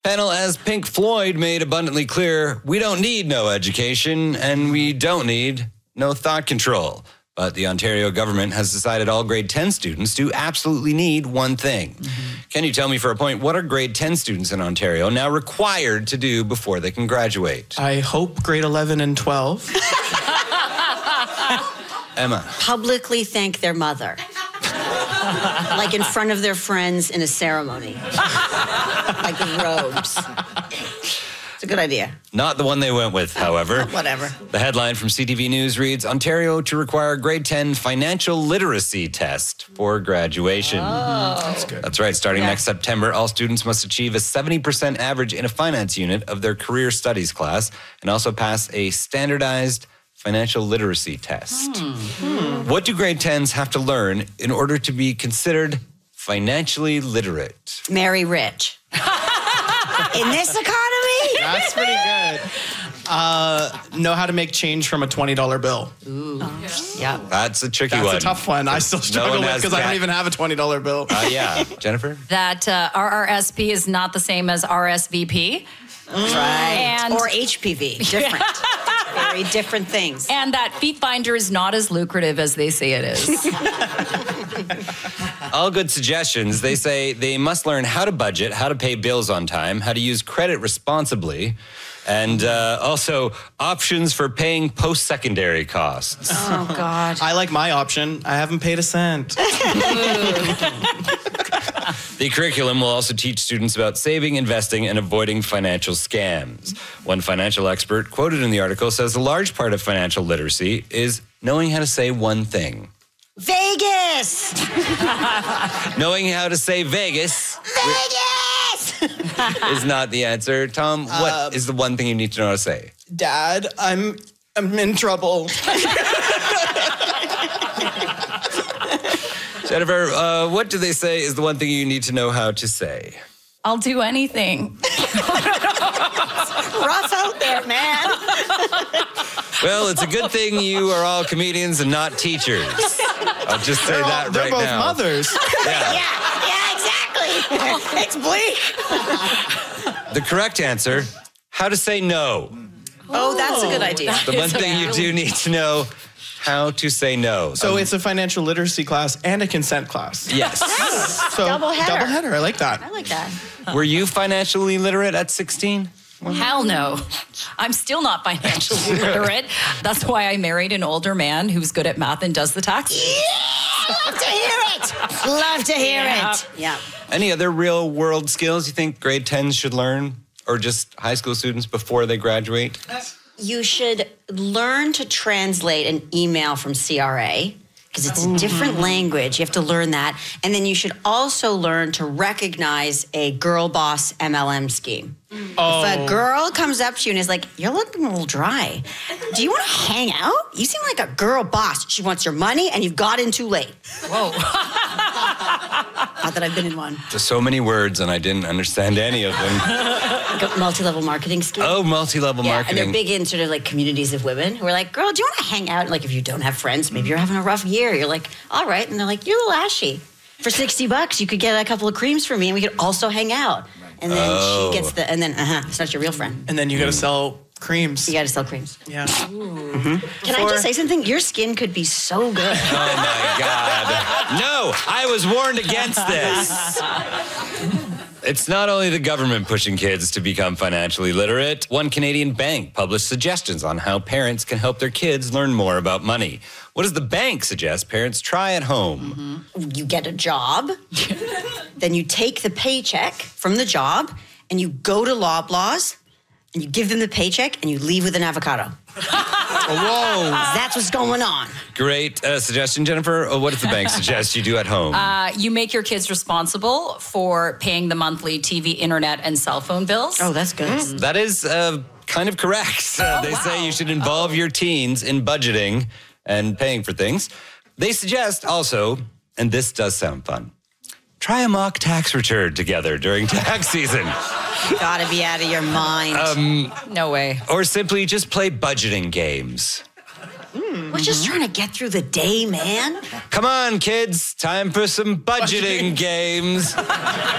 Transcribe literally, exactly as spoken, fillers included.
Panel, as Pink Floyd made abundantly clear, we don't need no education and we don't need no thought control. But the Ontario government has decided all grade ten students do absolutely need one thing. Mm-hmm. Can you tell me for a point, what are grade ten students in Ontario now required to do before they can graduate? I hope grade eleven and twelve. Emma. Publicly thank their mother. Like in front of their friends in a ceremony. Like in robes. It's a good idea. Not the one they went with, however. Whatever. The headline from C T V News reads, Ontario to require grade ten financial literacy test for graduation. Oh. That's good. That's right. Starting Yeah. next September, all students must achieve a seventy percent average in a finance unit of their career studies class and also pass a standardized financial literacy test. Hmm. What do grade tens have to learn in order to be considered financially literate? Marry rich. In this economy? That's pretty good. Uh, know how to make change from a twenty dollar bill. Ooh. Yeah. That's a tricky That's one. a tough one. I still struggle one with has because I that. don't even have a twenty dollar bill. Uh, yeah. Jennifer? That uh, R R S P is not the same as R S V P. Right. And- or H P V. Different. Very different things. And that Feet Finder is not as lucrative as they say it is. All good suggestions. They say they must learn how to budget, how to pay bills on time, how to use credit responsibly, and uh, also options for paying post-secondary costs. Oh, God. I like my option. I haven't paid a cent. The curriculum will also teach students about saving, investing, and avoiding financial scams. One financial expert quoted in the article says a large part of financial literacy is knowing how to say one thing. Vegas! Knowing how to say Vegas Vegas! is not the answer. Tom, what Uh, is the one thing you need to know how to say? Dad, I'm I'm in trouble. Jennifer, uh, what do they say is the one thing you need to know how to say? I'll do anything. Rough out there, man. Well, it's a good thing you are all comedians and not teachers. I'll just say They're, all- that they're right both now. mothers. Yeah. Yeah, yeah, exactly. It's bleak. The correct answer, how to say no. Oh, that's a good idea. The one thing you do need to know, how to say no. So Um, it's a financial literacy class and a consent class. yes. So Double header. Double header. I like that. I like that. Were you financially literate at sixteen? Hell no. I'm still not financially literate. That's why I married an older man who's good at math and does the taxes. Yeah, love to hear it. Love to hear Yeah. it. Yeah. Any other real world skills you think grade tens should learn, or just high school students before they graduate? You should learn to translate an email from C R A because it's a different language. You have to learn that. And then you should also learn to recognize a girl boss M L M scheme. Oh. If a girl comes up to you and is like, you're looking a little dry. Do you want to hang out? You seem like a girl boss. She wants your money and you've got in too late. Whoa. Not that I've been in one. Just so many words and I didn't understand any of them. Like a multi-level marketing scheme. Oh, multi-level Yeah, marketing. and they're big in sort of like communities of women who are like, girl, do you want to hang out? Like if you don't have friends, maybe you're having a rough year. You're like, all right. And they're like, you're a little ashy. For sixty bucks, you could get a couple of creams for me and we could also hang out. And then Oh. she gets the, and then, uh-huh, it's not your real friend. And then you got to sell creams. You got to sell creams. Yeah. Can I For- just say something? Your skin could be so good. Oh my God. No, I was warned against this. It's not only the government pushing kids to become financially literate. One Canadian bank published suggestions on how parents can help their kids learn more about money. What does the bank suggest parents try at home? You get a job, then you take the paycheck from the job and you go to Loblaws and you give them the paycheck and you leave with an avocado. Whoa. That's what's going on. Great uh, suggestion, Jennifer. Uh, what does the bank suggest you do at home? Uh, you make your kids responsible for paying the monthly T V, internet, and cell phone bills. Oh, that's good. That is uh, kind of correct. Uh, they say you should involve your teens in budgeting and paying for things. They suggest also, and this does sound fun, try a mock tax return together during tax season. You gotta be out of your mind. No way. Or simply just play budgeting games. We're just trying to get through the day, man. Come on, kids. Time for some budgeting games.